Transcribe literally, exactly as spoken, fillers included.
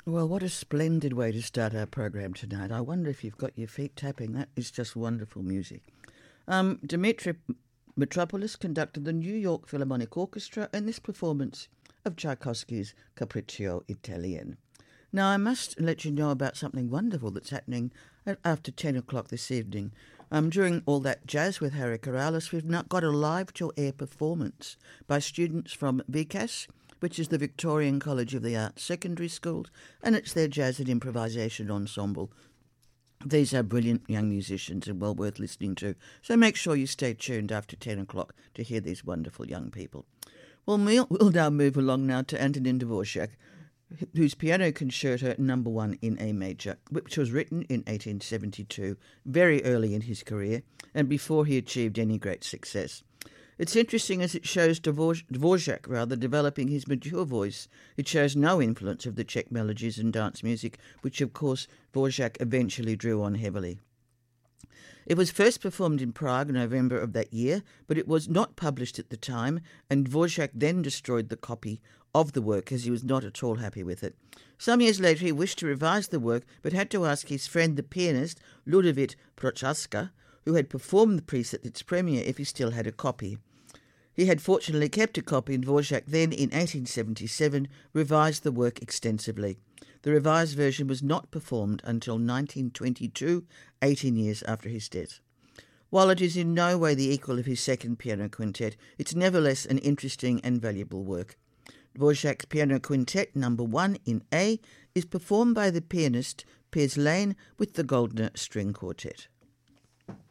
Well, what a splendid way to start our program tonight. I wonder if you've got your feet tapping. That is just wonderful music. Um, Dmitri Mitropoulos conducted the New York Philharmonic Orchestra in this performance of Tchaikovsky's Capriccio Italien. Now, I must let you know about something wonderful that's happening at, after ten o'clock this evening. Um, during all that jazz with Harry Corrales, we've now got a live-to-air performance by students from V C A S, which is the Victorian College of the Arts Secondary Schools, and it's their Jazz and Improvisation Ensemble. These are brilliant young musicians and well worth listening to, so make sure you stay tuned after ten o'clock to hear these wonderful young people. Well, we'll, we'll now move along now to Antonin Dvorak, whose Piano Concerto Number One in A Major, which was written in eighteen seventy-two, very early in his career, and before he achieved any great success. It's interesting as it shows Dvor- Dvorak rather developing his mature voice. It shows no influence of the Czech melodies and dance music, which of course Dvorak eventually drew on heavily. It was first performed in Prague in November of that year, but it was not published at the time, and Dvorak then destroyed the copy of the work as he was not at all happy with it. Some years later he wished to revise the work, but had to ask his friend the pianist Ludovic Prochaska, who had performed the piece at its premiere, if he still had a copy. He had fortunately kept a copy, and Dvorak then, in eighteen seventy-seven, revised the work extensively. The revised version was not performed until nineteen twenty-two, eighteen years after his death. While it is in no way the equal of his second piano quintet, it's nevertheless an interesting and valuable work. Dvorak's Piano Quintet Number One in A is performed by the pianist Piers Lane with the Goldner String Quartet.